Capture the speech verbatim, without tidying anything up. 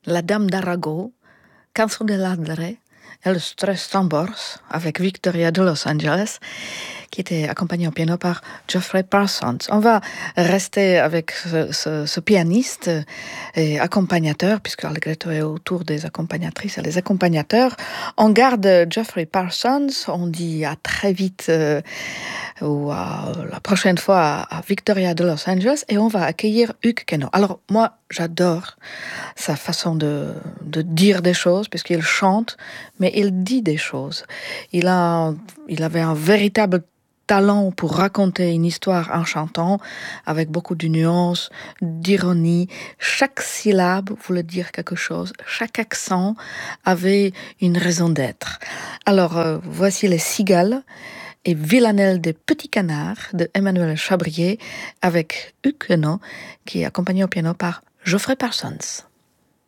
La Dame d'Arago, Canzone dell'Andare, et le Stress Tambors avec Victoria de Los Angeles, qui était accompagnée au piano par Geoffrey Parsons. On va rester avec ce, ce, ce pianiste et accompagnateur, puisque Allegretto est autour des accompagnatrices et des accompagnateurs. On garde Geoffrey Parsons, on dit à très vite euh, ou à, la prochaine fois à, à Victoria de Los Angeles, et on va accueillir Hugues Queneau. Alors moi, j'adore sa façon de, de dire des choses, puisqu'il chante, mais il dit des choses. Il, a, il avait un véritable talent pour raconter une histoire en chantant, avec beaucoup de nuances, d'ironie. Chaque syllabe voulait dire quelque chose. Chaque accent avait une raison d'être. Alors, euh, voici les Cigales et Villanelle des Petits Canards de Emmanuel Chabrier, avec Hugues Queneau, qui est accompagné au piano par Geoffrey Parsons.